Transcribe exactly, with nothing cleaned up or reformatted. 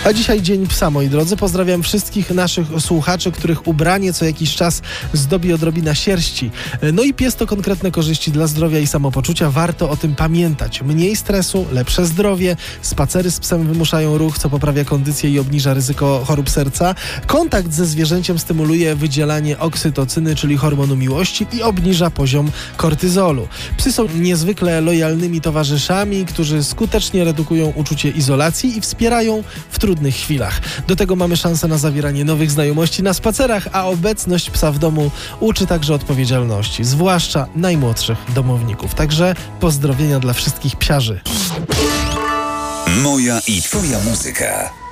A dzisiaj Dzień Psa, moi drodzy. Pozdrawiam wszystkich naszych słuchaczy, których ubranie co jakiś czas zdobi odrobina sierści. No i pies to konkretne korzyści dla zdrowia i samopoczucia. Warto o tym pamiętać. Mniej stresu, lepsze zdrowie. Spacery z psem wymuszają ruch, co poprawia kondycję i obniża ryzyko chorób serca. Kontakt ze zwierzęciem stymuluje wydzielanie oksytocyny, czyli hormonu miłości, i obniża poziom kortyzolu. Psy są niezwykle lojalnymi towarzyszami, którzy skutecznie redukują uczucie izolacji i wspierają w trudnych chwilach. Do tego mamy szansę na zawieranie nowych znajomości na spacerach, a obecność psa w domu uczy także odpowiedzialności, zwłaszcza najmłodszych domowników. Także pozdrowienia dla wszystkich psiarzy. Moja i twoja muzyka.